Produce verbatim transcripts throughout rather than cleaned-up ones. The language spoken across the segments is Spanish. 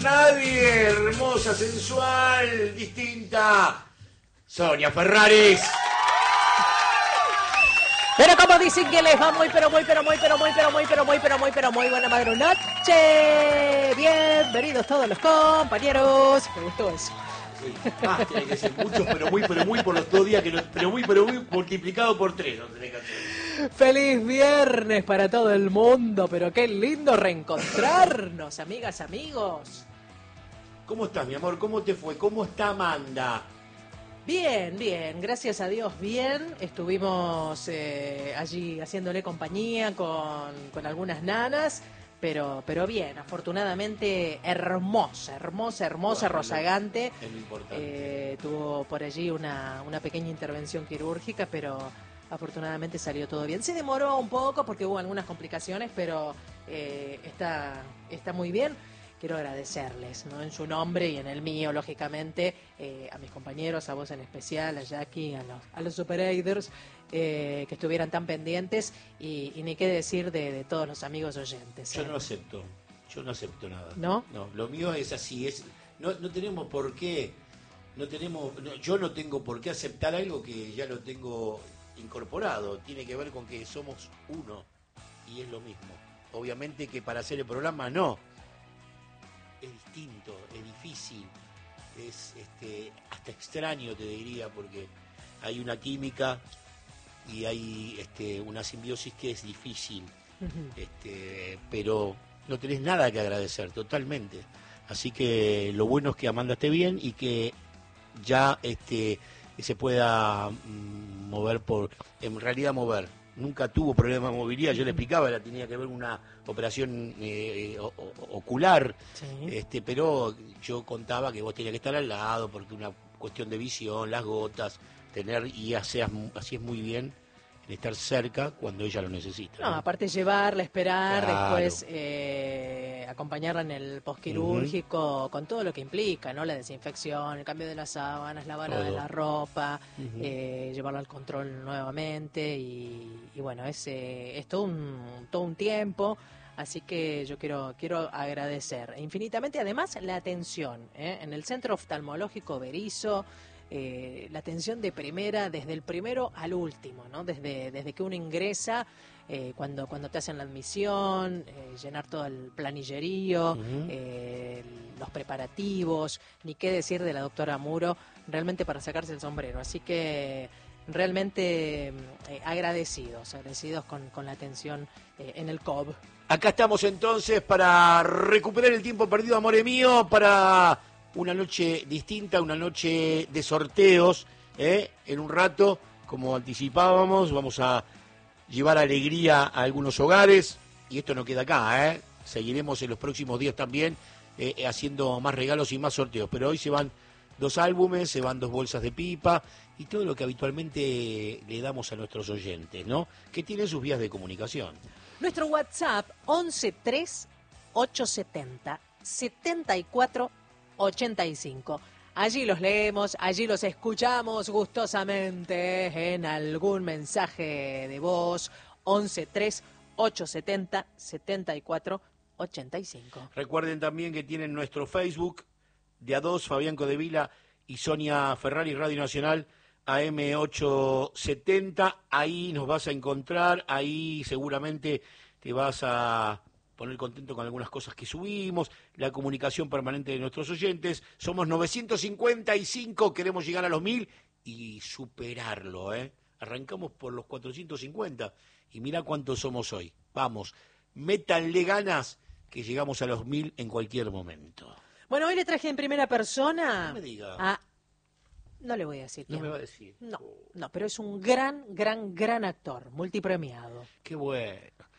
nadie. Hermosa, sensual, distinta. Sonia Ferraris. Pero como dicen que les va muy, pero muy, pero muy, pero muy, pero muy, pero muy, pero muy, pero muy buena madre noche. Bienvenidos todos los compañeros. Me gustó eso. Sí, más tiene que ser muchos, pero muy, pero muy por los dos días, que no, pero muy, pero muy multiplicado por tres. No tenés que hacer. Feliz viernes para todo el mundo, pero qué lindo reencontrarnos, amigas, amigos. ¿Cómo estás, mi amor? ¿Cómo te fue? ¿Cómo está Amanda? Bien, bien, gracias a Dios, bien. Estuvimos eh, allí haciéndole compañía con, con algunas nanas, pero, pero bien, afortunadamente hermosa, hermosa, hermosa, Bueno, rozagante. Es lo importante. Eh, tuvo por allí una, una pequeña intervención quirúrgica, pero afortunadamente salió todo bien. Se demoró un poco porque hubo algunas complicaciones, pero eh, está, está muy bien. Quiero agradecerles, ¿no? En su nombre y en el mío, lógicamente, eh, a mis compañeros, a vos en especial, a Jackie, a los, a los Super-Aiders, eh, que estuvieran tan pendientes y, y ni qué decir de, de todos los amigos oyentes. Yo ¿eh? no acepto, yo no acepto nada. ¿No? No, lo mío es así, es no, no tenemos por qué, no tenemos, no, yo no tengo por qué aceptar algo que ya lo tengo incorporado. Tiene que ver con que somos uno y es lo mismo. Obviamente que para hacer el programa no. Es distinto, es difícil, es este, hasta extraño te diría, porque hay una química y hay este, una simbiosis que es difícil, Uh-huh. este, pero no tenés nada que agradecer, totalmente. Así que lo bueno es que Amanda esté bien y que ya este, se pueda mm, mover por, en realidad mover. Nunca tuvo problemas de movilidad, yo le explicaba, la tenía que ver una operación eh, o, o, ocular, Sí. este, pero yo contaba que vos tenías que estar al lado porque una cuestión de visión, las gotas, tener y así, así es muy bien en estar cerca cuando ella lo necesita. No, ¿no? aparte llevarla, esperar, Claro. después eh, acompañarla en el posquirúrgico, uh-huh. con todo lo que implica, ¿no? La desinfección, el cambio de las sábanas, la bala de la ropa, uh-huh. eh, llevarla al control nuevamente y, y bueno, es, eh, es todo un, todo un tiempo. Así que yo quiero quiero agradecer infinitamente, además, la atención ¿eh? en el Centro Oftalmológico Berisso. Eh, la atención de primera desde el primero al último, ¿no? Desde, desde que uno ingresa, eh, cuando, cuando te hacen la admisión, eh, llenar todo el planillerío, uh-huh. eh, los preparativos, ni qué decir de la doctora Muro, realmente para sacarse el sombrero. Así que realmente eh, agradecidos, agradecidos con, con la atención eh, en el C O B. Acá estamos entonces para recuperar el tiempo perdido, amore mío, para una noche distinta, una noche de sorteos, ¿eh? En un rato, como anticipábamos, vamos a llevar alegría a algunos hogares, y esto no queda acá, ¿eh? Seguiremos en los próximos días también eh, haciendo más regalos y más sorteos, pero hoy se van dos álbumes, se van dos bolsas de pipa, y todo lo que habitualmente le damos a nuestros oyentes, ¿no? Que tienen sus vías de comunicación. Nuestro WhatsApp, once tres ocho setenta setenta y cuatro ochenta y cinco. Allí los leemos, allí los escuchamos gustosamente en algún mensaje de voz. once tres ocho setenta setenta y cuatro ochenta y cinco. Recuerden también que tienen nuestro Facebook de A dos, Fabián Codevila y Sonia Ferrari, Radio Nacional A M ochocientos setenta. Ahí nos vas a encontrar, ahí seguramente te vas a poner contento con algunas cosas que subimos, la comunicación permanente de nuestros oyentes. Somos novecientos cincuenta y cinco, queremos llegar a los mil y superarlo, ¿eh? Arrancamos por los cuatrocientos cincuenta y mira cuántos somos hoy. Vamos, métanle ganas que llegamos a los mil en cualquier momento. Bueno, hoy le traje en primera persona No me diga. a... No le voy a decir quién. No me va a decir. No, no, pero es un gran, gran, gran actor, multipremiado. Qué bueno.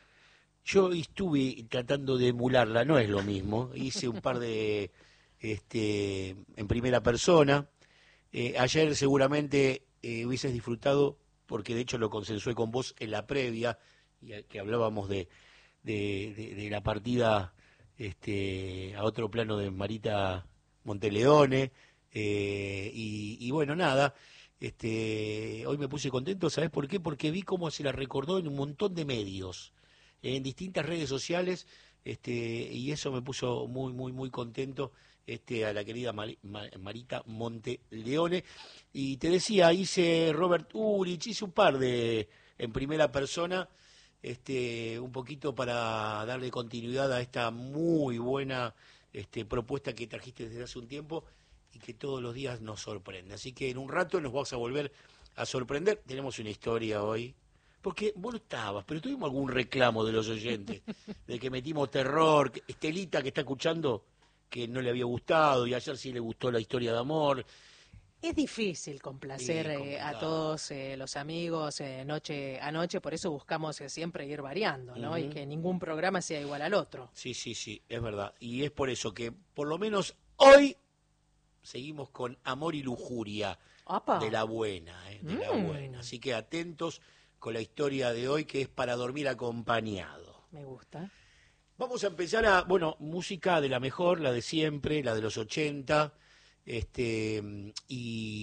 Yo estuve tratando de emularla, no es lo mismo. Hice un par de, este, en primera persona. Eh, ayer seguramente eh, hubieses disfrutado, porque de hecho lo consensué con vos en la previa, y a, que hablábamos de, de, de, de la partida este, a otro plano de Marita Monteleone. Eh, y, y bueno, nada. Este, hoy me puse contento, ¿sabés por qué? Porque vi cómo se la recordó en un montón de medios, en distintas redes sociales, este, y eso me puso muy, muy, muy contento. Este, a la querida Mar, Mar, Marita Monteleone. Y te decía, hice Robert Urich, hice un par de en primera persona, este, un poquito para darle continuidad a esta muy buena este, propuesta que trajiste desde hace un tiempo y que todos los días nos sorprende. Así que en un rato nos vamos a volver a sorprender. Tenemos una historia hoy. Porque vos no estabas, pero tuvimos algún reclamo de los oyentes, de que metimos terror. Estelita, que está escuchando, que no le había gustado, y ayer sí le gustó la historia de amor. Es difícil complacer eh, a todos eh, los amigos eh, noche a noche, por eso buscamos eh, siempre ir variando, ¿no? Uh-huh. Y que ningún programa sea igual al otro. Sí, sí, sí, es verdad. Y es por eso que, por lo menos hoy, seguimos con Amor y Lujuria. ¡Opa! De la buena, eh, de mm. la buena. Así que atentos con la historia de hoy, que es para dormir acompañado. Me gusta. Vamos a empezar a, bueno, música de la mejor, la de siempre, la de los ochenta, este, y